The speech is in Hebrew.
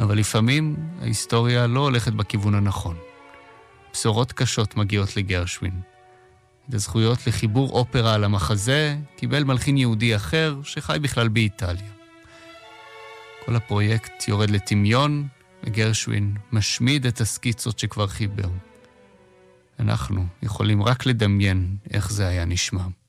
אבל לפעמים ההיסטוריה לא הולכת בכיוון הנכון. בשורות קשות מגיעות לגרשווין. את הזכויות לחיבור אופרה על המחזה קיבל מלחין יהודי אחר שחי בכלל באיטליה. כל הפרויקט יורד לטמיון, וגרשווין משמיד את הסקיצות שכבר חיבר. אנחנו יכולים רק לדמיין איך זה היה נשמע.